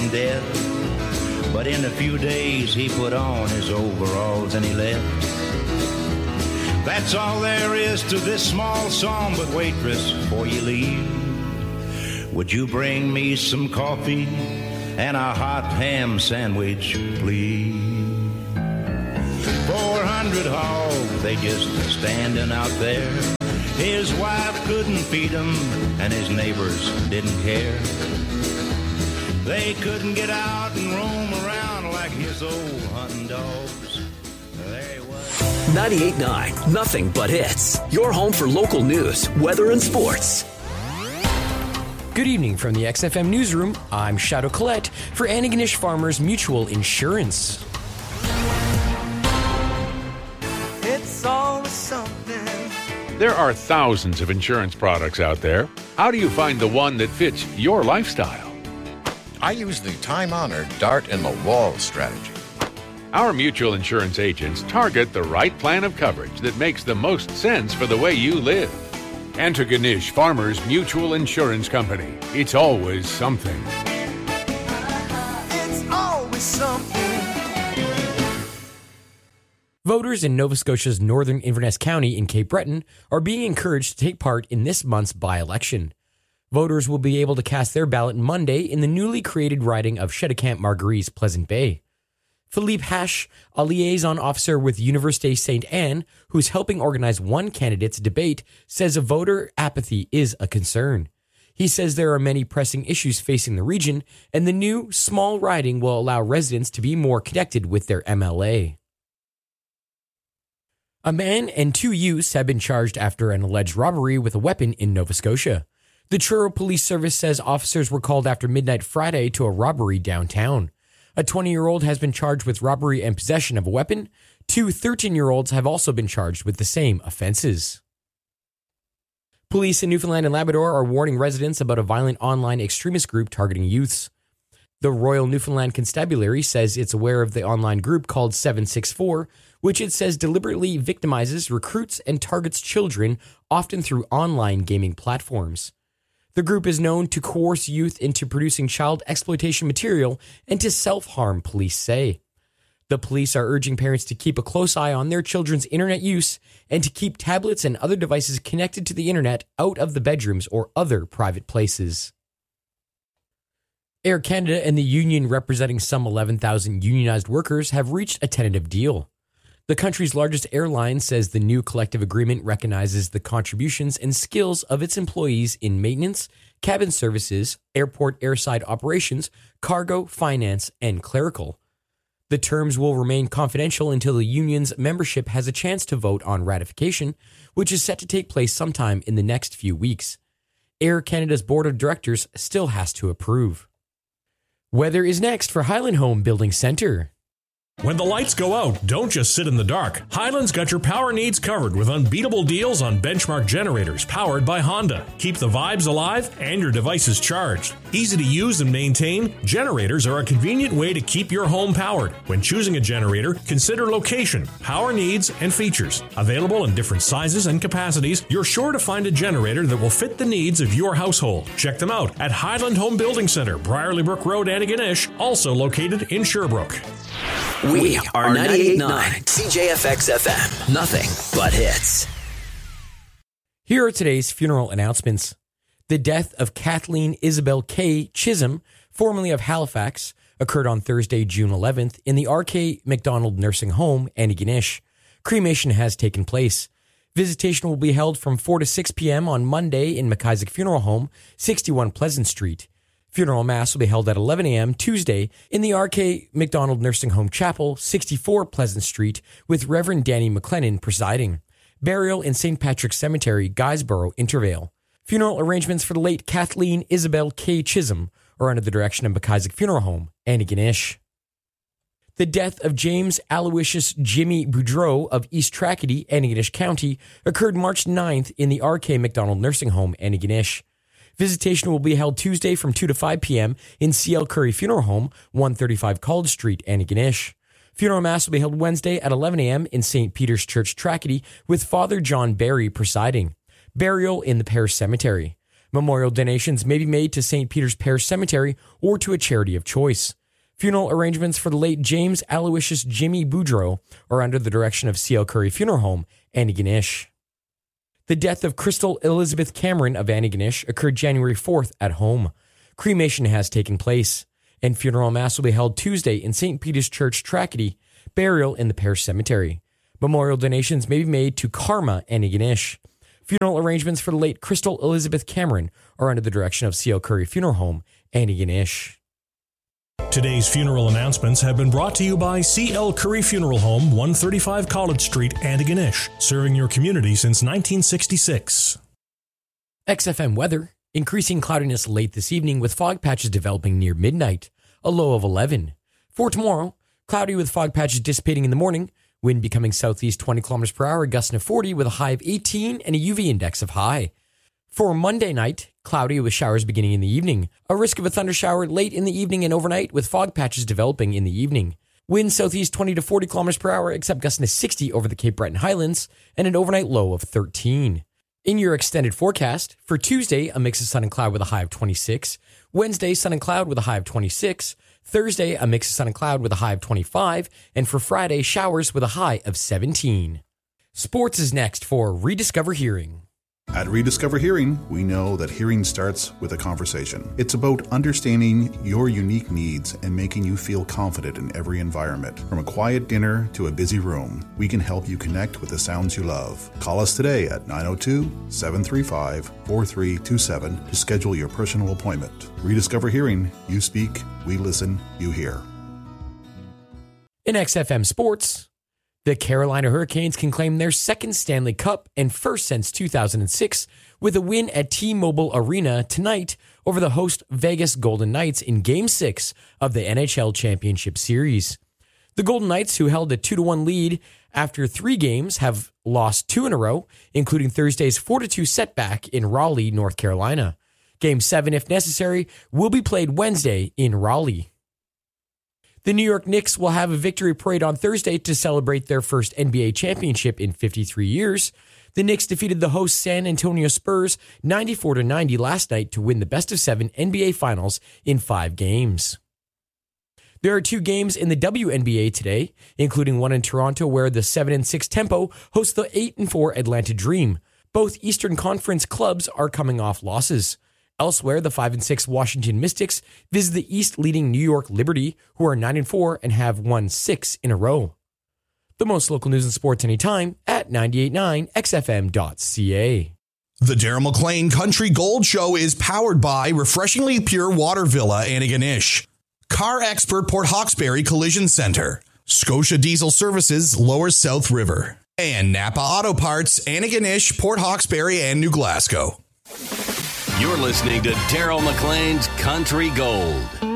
lying dead. But in a few days he put on his overalls and he left. That's all there is to this small song, but waitress, before you leave, would you bring me some coffee and a hot ham sandwich, please? 400 hogs, they just standing out there. His wife couldn't feed them, and his neighbors didn't care. They couldn't get out and roam around like his old hunting dogs. They was 98.9, nothing but hits. Your home for local news, weather, and sports. Good evening from the XFM Newsroom. I'm Shadow Collette for Antigonish Farmers Mutual Insurance. It's always something. There are thousands of insurance products out there. How do you find the one that fits your lifestyle? I use the time-honored dart-in-the-wall strategy. Our mutual insurance agents target the right plan of coverage that makes the most sense for the way you live. Antigonish Farmers Mutual Insurance Company. It's always something. It's always something. Voters in Nova Scotia's northern Inverness County in Cape Breton are being encouraged to take part in this month's by-election. Voters will be able to cast their ballot Monday in the newly created riding of Cheticamp-Margaries Pleasant Bay. Philippe Hache, a liaison officer with Université St. Anne, who's helping organize one candidate's debate, says a voter apathy is a concern. He says there are many pressing issues facing the region, and the new small riding will allow residents to be more connected with their MLA. A man and two youths have been charged after an alleged robbery with a weapon in Nova Scotia. The Truro Police Service says officers were called after midnight Friday to a robbery downtown. A 20-year-old has been charged with robbery and possession of a weapon. Two 13-year-olds have also been charged with the same offenses. Police in Newfoundland and Labrador are warning residents about a violent online extremist group targeting youths. The Royal Newfoundland Constabulary says it's aware of the online group called 764, which it says deliberately victimizes, recruits, and targets children, often through online gaming platforms. The group is known to coerce youth into producing child exploitation material and to self-harm, police say. The police are urging parents to keep a close eye on their children's internet use and to keep tablets and other devices connected to the internet out of the bedrooms or other private places. Air Canada and the union representing some 11,000 unionized workers have reached a tentative deal. The country's largest airline says the new collective agreement recognizes the contributions and skills of its employees in maintenance, cabin services, airport airside operations, cargo, finance, and clerical. The terms will remain confidential until the union's membership has a chance to vote on ratification, which is set to take place sometime in the next few weeks. Air Canada's board of directors still has to approve. Weather is next for Highland Home Building Centre. When the lights go out, don't just sit in the dark. Highland's got your power needs covered with unbeatable deals on benchmark generators powered by Honda. Keep the vibes alive and your devices charged. Easy to use and maintain, generators are a convenient way to keep your home powered. When choosing a generator, consider location, power needs, and features. Available in different sizes and capacities, you're sure to find a generator that will fit the needs of your household. Check them out at Highland Home Building Center, Briarley Brook Road, Antigonish, also located in Sherbrooke. We are 98.9 CJFX FM. Nothing but hits. Here are today's funeral announcements. The death of Kathleen Isabel K. Chisholm, formerly of Halifax, occurred on Thursday, June 11th in the R.K. McDonald Nursing Home, Antigonish. Cremation has taken place. Visitation will be held from 4 to 6 p.m. on Monday in McIsaac Funeral Home, 61 Pleasant Street. Funeral Mass will be held at 11 a.m. Tuesday in the R.K. McDonald Nursing Home Chapel, 64 Pleasant Street, with Reverend Danny McLennan presiding. Burial in St. Patrick's Cemetery, Guysborough, Intervale. Funeral arrangements for the late Kathleen Isabel K. Chisholm are under the direction of McIsaac Funeral Home, Antigonish. The death of James Aloysius Jimmy Boudreau of East Tracadie, Antigonish County, occurred March 9th in the R.K. McDonald Nursing Home, Antigonish. Visitation will be held Tuesday from 2 to 5 p.m. in C.L. Curry Funeral Home, 135 College Street, Antigonish. Funeral Mass will be held Wednesday at 11 a.m. in St. Peter's Church, Tracadie, with Father John Barry presiding. Burial in the parish cemetery. Memorial donations may be made to St. Peter's Parish Cemetery or to a charity of choice. Funeral arrangements for the late James Aloysius Jimmy Boudreau are under the direction of C.L. Curry Funeral Home, Antigonish. The death of Crystal Elizabeth Cameron of Antigonish occurred January 4th at home. Cremation has taken place, and funeral mass will be held Tuesday in St. Peter's Church, Tracadie, burial in the parish cemetery. Memorial donations may be made to Karma, Antigonish. Funeral arrangements for the late Crystal Elizabeth Cameron are under the direction of C.L. Curry Funeral Home, Antigonish. Today's funeral announcements have been brought to you by C.L. Curry Funeral Home, 135 College Street, Antigonish, serving your community since 1966. XFM weather. Increasing cloudiness late this evening with fog patches developing near midnight, a low of 11. For tomorrow, cloudy with fog patches dissipating in the morning, wind becoming southeast 20 kilometers per hour, gusting to 40 with a high of 18 and a UV index of high. For Monday night, cloudy with showers beginning in the evening, a risk of a thundershower late in the evening and overnight with fog patches developing in the evening. Wind southeast 20 to 40 kilometers per hour, except gusting to 60 over the Cape Breton Highlands, and an overnight low of 13. In your extended forecast, for Tuesday, a mix of sun and cloud with a high of 26. Wednesday, sun and cloud with a high of 26. Thursday, a mix of sun and cloud with a high of 25. And for Friday, showers with a high of 17. Sports is next for Rediscover Hearing. At Rediscover Hearing, we know that hearing starts with a conversation. It's about understanding your unique needs and making you feel confident in every environment. From a quiet dinner to a busy room, we can help you connect with the sounds you love. Call us today at 902-735-4327 to schedule your personal appointment. Rediscover Hearing, you speak, we listen, you hear. In XFM Sports, the Carolina Hurricanes can claim their second Stanley Cup and first since 2006 with a win at T-Mobile Arena tonight over the host Vegas Golden Knights in Game 6 of the NHL Championship Series. The Golden Knights, who held a 2-1 lead after 3 games, have lost 2 in a row, including Thursday's 4-2 setback in Raleigh, North Carolina. Game 7, if necessary, will be played Wednesday in Raleigh. The New York Knicks will have a victory parade on Thursday to celebrate their first NBA championship in 53 years. The Knicks defeated the host San Antonio Spurs 94-90 last night to win the best-of-7 NBA Finals in 5 games. There are 2 games in the WNBA today, including one in Toronto where the 7-6 Tempo hosts the 8-4 Atlanta Dream. Both Eastern Conference clubs are coming off losses. Elsewhere, the 5-6 Washington Mystics visit the East-leading New York Liberty, who are 9-4 and have won 6 in a row. The most local news and sports anytime at 989xfm.ca. The Darryl McLean Country Gold Show is powered by Refreshingly Pure Water Villa, Antigonish, Car Expert Port Hawkesbury Collision Center, Scotia Diesel Services, Lower South River, and Napa Auto Parts, Antigonish, Port Hawkesbury, and New Glasgow. You're listening to Darryl McLean's Country Gold.